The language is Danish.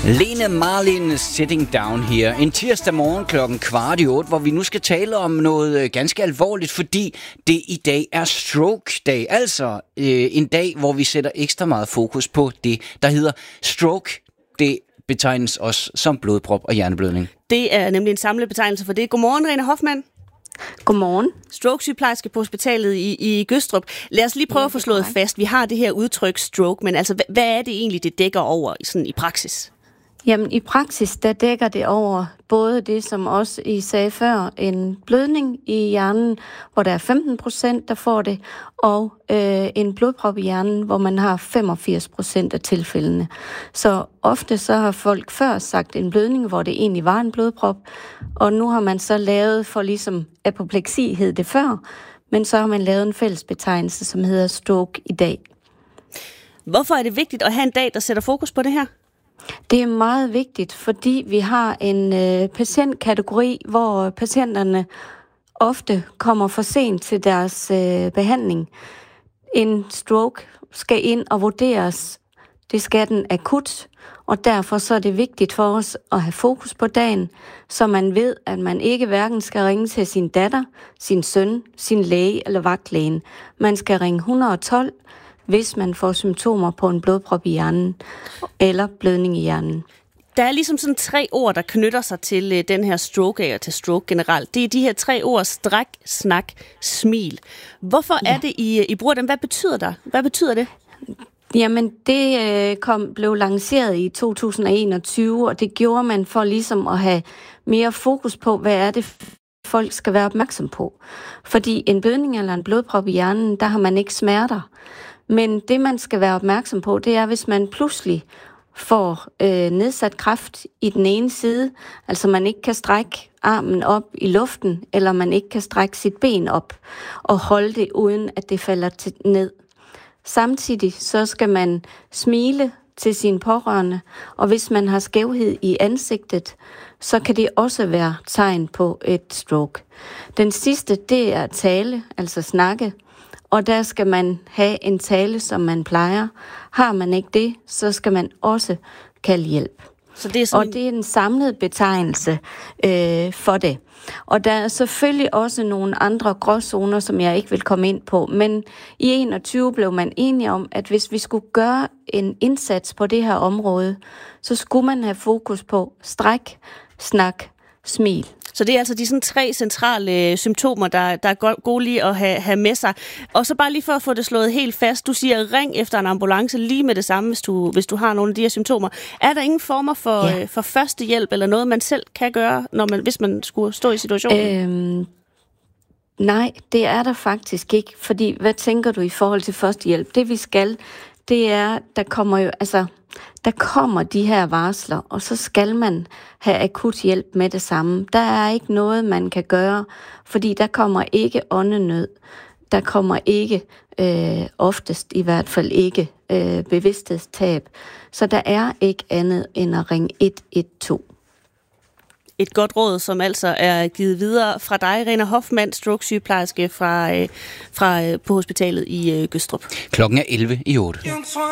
Lene Marlin, Sitting Down Here. En tirsdag morgen 7:15, hvor vi nu skal tale om noget ganske alvorligt, fordi det i dag er stroke-dag. Altså en dag, hvor vi sætter ekstra meget fokus på det, der hedder stroke. Det betegnes også som blodprop og hjerneblødning. Det er nemlig en samlet betegnelse for det. Godmorgen, Rene Hoffmann. Godmorgen. Stroke-sygeplejerske på hospitalet i Gødstrup. Lad os lige prøve at få slået fast. Vi har det her udtryk stroke, men altså, hvad er det egentlig, det dækker over sådan i praksis? Jamen, i praksis, der dækker det over både det, som også I sagde før, en blødning i hjernen, hvor der er 15%, der får det, og en blodprop i hjernen, hvor man har 85% af tilfældene. Så ofte så har folk før sagt en blødning, hvor det egentlig var en blodprop, og nu har man så lavet, for ligesom apopleksi hed det før, men så har man lavet en fælles betegnelse, som hedder stroke i dag. Hvorfor er det vigtigt at have en dag, der sætter fokus på det her? Det er meget vigtigt, fordi vi har en patientkategori, hvor patienterne ofte kommer for sent til deres behandling. En stroke skal ind og vurderes. Det skal den akut, og derfor så er det vigtigt for os at have fokus på dagen, så man ved, at man ikke hverken skal ringe til sin datter, sin søn, sin læge eller vagtlægen. Man skal ringe 112, hvis man får symptomer på en blodprop i hjernen eller blødning i hjernen. Der er ligesom sådan 3 ord, der knytter sig til den her stroke og til stroke generelt. Det er de her 3 ord: stræk, snak, smil. Hvorfor er det, I bruger dem? Hvad betyder det? Jamen, det blev lanceret i 2021, og det gjorde man for ligesom at have mere fokus på, hvad er det, folk skal være opmærksom på. Fordi en blødning eller en blodprop i hjernen, der har man ikke smerter. Men det, man skal være opmærksom på, det er, hvis man pludselig får nedsat kraft i den ene side, altså man ikke kan strække armen op i luften, eller man ikke kan strække sit ben op og holde det, uden at det falder ned. Samtidig så skal man smile til sine pårørende, og hvis man har skævhed i ansigtet, så kan det også være tegn på et stroke. Den sidste, det er tale, altså snakke. Og der skal man have en tale, som man plejer. Har man ikke det, så skal man også kalde hjælp. Så det er sådan... Og det er en samlet betegnelse for det. Og der er selvfølgelig også nogle andre gråzoner, som jeg ikke vil komme ind på. Men i 21 blev man enige om, at hvis vi skulle gøre en indsats på det her område, så skulle man have fokus på stræk, snak, smil. Så det er altså de sådan 3 centrale symptomer, der er gode lige at have med sig. Og så bare lige for at få det slået helt fast. Du siger, ring efter en ambulance lige med det samme, hvis du har nogle af de her symptomer. Er der ingen former for førstehjælp eller noget, man selv kan gøre, hvis man skulle stå i situationen? Nej, det er der faktisk ikke. Fordi, hvad tænker du i forhold til førstehjælp? Det vi skal, det er, der kommer de her varsler, og så skal man have akut hjælp med det samme. Der er ikke noget, man kan gøre, fordi der kommer ikke åndenød. Der kommer ikke, oftest i hvert fald ikke, bevidsthedstab. Så der er ikke andet end at ringe 112. Et godt råd, som altså er givet videre fra dig, Rene Hoffmann, stroke-sygeplejerske på hospitalet i Gødstrup. 7:11.